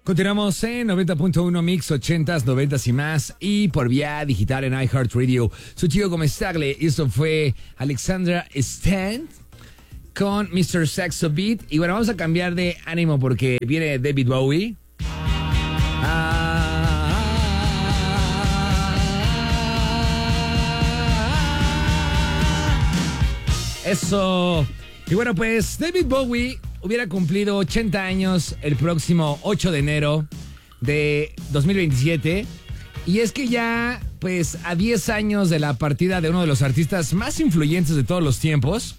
Continuamos en 90.1 Mix 80s, 90s y más, y por vía digital en iHeartRadio. Soy Chico Comestagle y esto fue Alexandra Stan con Mr. Saxo Beat. Y bueno, vamos a cambiar de ánimo porque viene David Bowie. Eso. Y bueno, pues David Bowie hubiera cumplido 80 años el próximo 8 de enero de 2027. Y es que ya, pues, a 10 años de la partida de uno de los artistas más influyentes de todos los tiempos,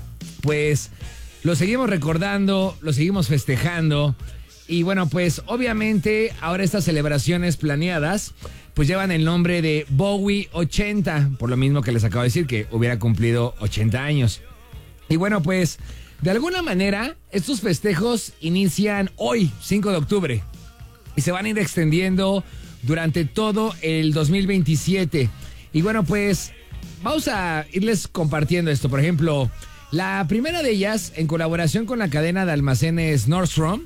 pues, lo seguimos recordando, lo seguimos festejando. Y bueno, pues, obviamente, ahora estas celebraciones planeadas, pues, llevan el nombre de Bowie 80, por lo mismo que les acabo de decir, que hubiera cumplido 80 años. Y bueno, pues, de alguna manera, estos festejos inician hoy, 5 de octubre, y se van a ir extendiendo durante todo el 2027. Y bueno, pues, vamos a irles compartiendo esto. Por ejemplo, la primera de ellas, en colaboración con la cadena de almacenes Nordstrom,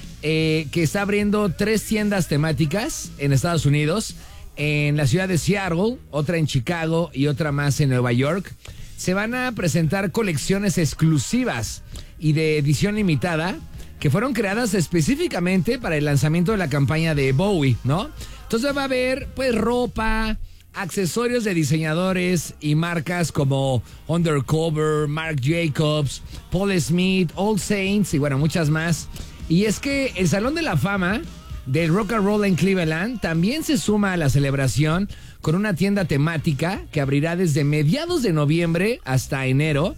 que está abriendo 3 tiendas temáticas en Estados Unidos, en la ciudad de Seattle, otra en Chicago y otra más en Nueva York. Se van a presentar colecciones exclusivas y de edición limitada que fueron creadas específicamente para el lanzamiento de la campaña de Bowie, ¿no? Entonces va a haber, pues, ropa, accesorios de diseñadores y marcas como Undercover, Marc Jacobs, Paul Smith, All Saints y bueno, muchas más. Y es que el Salón de la Fama del Rock and Roll en Cleveland también se suma a la celebración con una tienda temática que abrirá desde mediados de noviembre hasta enero.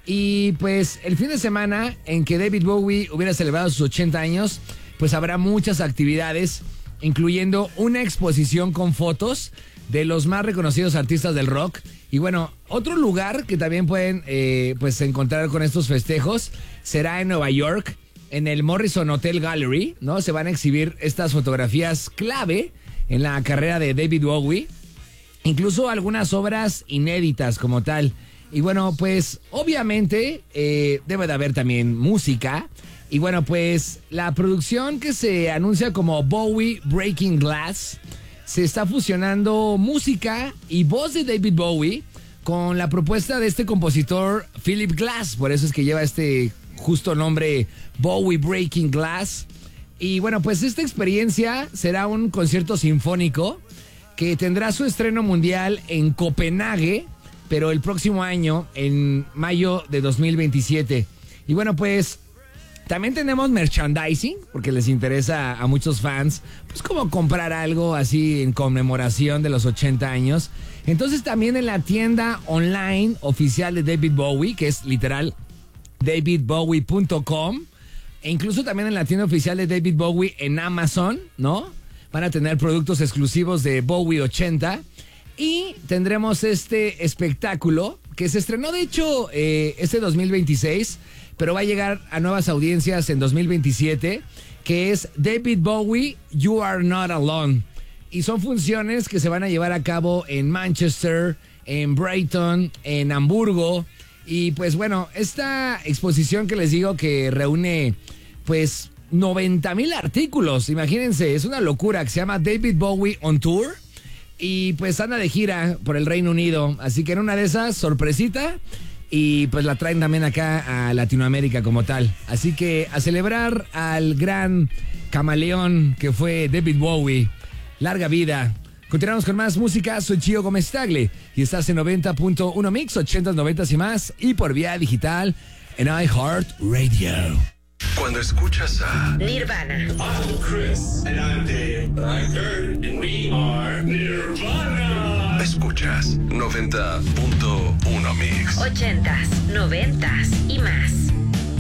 Y pues el fin de semana en que David Bowie hubiera celebrado sus 80 años, pues habrá muchas actividades, incluyendo una exposición con fotos de los más reconocidos artistas del rock. Y bueno, otro lugar que también pueden pues encontrar con estos festejos será en Nueva York, en el Morrison Hotel Gallery, ¿no? Se van a exhibir estas fotografías clave en la carrera de David Bowie, incluso algunas obras inéditas como tal. Y bueno, pues obviamente debe de haber también música. Y bueno, pues la producción que se anuncia como Bowie Breaking Glass se está fusionando música y voz de David Bowie con la propuesta de este compositor Philip Glass. Por eso es que lleva este justo nombre, Bowie Breaking Glass. Y bueno, pues esta experiencia será un concierto sinfónico que tendrá su estreno mundial en Copenhague, pero el próximo año, en mayo de 2027. Y bueno, pues también tenemos merchandising, porque les interesa a muchos fans, pues como comprar algo así en conmemoración de los 80 años. Entonces también en la tienda online oficial de David Bowie, que es literal davidbowie.com, e incluso también en la tienda oficial de David Bowie en Amazon, ¿no? Van a tener productos exclusivos de Bowie 80 y tendremos este espectáculo que se estrenó de hecho este 2026, pero va a llegar a nuevas audiencias en 2027, que es David Bowie, You Are Not Alone. Y son funciones que se van a llevar a cabo en Manchester, en Brighton, en Hamburgo. Y pues bueno, esta exposición que les digo que reúne pues 90,000 artículos, imagínense, es una locura, que se llama David Bowie on Tour. Y pues anda de gira por el Reino Unido, así que en una de esas, sorpresita, y pues la traen también acá a Latinoamérica como tal. Así que a celebrar al gran camaleón que fue David Bowie, larga vida. Continuamos con más música, soy Chio Comestagle y estás en 90.1 Mix, 80s, 90s y más, y por vía digital en iHeartRadio. Cuando escuchas a Nirvana, I'm Chris and I'm Dave. I'm Kurt and we are Nirvana. escuchas 90.1 Mix. 80s, 90s y más.